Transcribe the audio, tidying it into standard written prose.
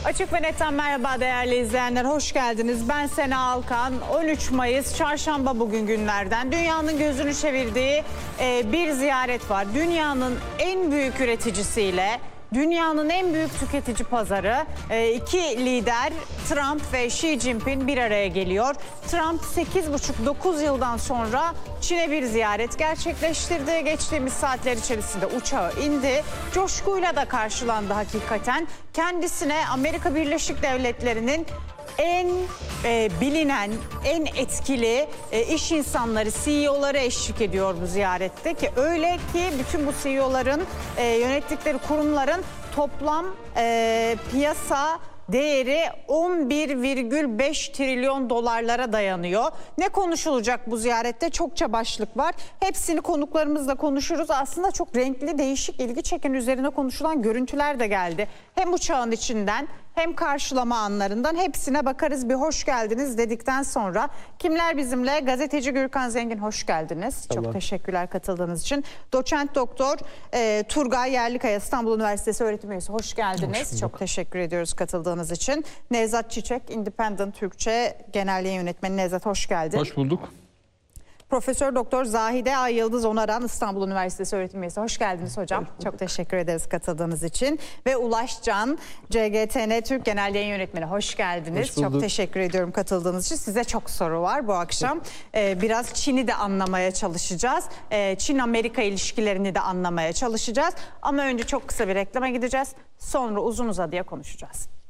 Açık ve Net'ten merhaba değerli izleyenler, hoş geldiniz. Ben Sena Alkan. 13 Mayıs Çarşamba bugün günlerden. Dünyanın gözünü çevirdiği bir ziyaret var. Dünyanın en büyük üreticisiyle dünyanın en büyük tüketici pazarı, iki lider Trump ve Xi Jinping bir araya geliyor. Trump 8,5-9 yıldan sonra Çin'e bir ziyaret gerçekleştirdi. Geçtiğimiz saatler içerisinde uçağı indi. Coşkuyla da karşılandı hakikaten. Kendisine Amerika Birleşik Devletleri'nin en bilinen, en etkili iş insanları, CEO'ları eşlik ediyor bu ziyarette ki öyle ki bütün bu CEO'ların yönettikleri kurumların toplam piyasa değeri 11,5 trilyon dolarlara dayanıyor. Ne konuşulacak bu ziyarette? Çokça başlık var. Hepsini konuklarımızla konuşuruz. Aslında çok renkli, değişik, ilgi çeken üzerine konuşulan görüntüler de geldi. Hem uçağın içinden hem karşılama anlarından hepsine bakarız. Bir hoş geldiniz dedikten sonra kimler bizimle? Gazeteci Gürkan Zengin, hoş geldiniz. Çok teşekkürler katıldığınız için. Doçent Doktor Turgay Yerlikaya, İstanbul Üniversitesi öğretim üyesi, hoş geldiniz. Çok teşekkür ediyoruz katıldığınız için. Nevzat Çiçek, Independent Türkçe Genel Yayın Yönetmeni. Nevzat, hoş geldin. Hoş bulduk. Profesör Doktor Zahide Ay Yıldız Onaran, İstanbul Üniversitesi öğretim üyesi. Hoş geldiniz hocam. Çok teşekkür ederiz katıldığınız için. Ve Ulaş Can, CGTN Türk Genel Yayın Yönetmeni. Hoş geldiniz. Çok teşekkür ediyorum katıldığınız için. Size çok soru var bu akşam. Biraz Çin'i de anlamaya çalışacağız. Çin-Amerika ilişkilerini de anlamaya çalışacağız. Ama önce çok kısa bir reklama gideceğiz. Sonra uzun uzadıya konuşacağız.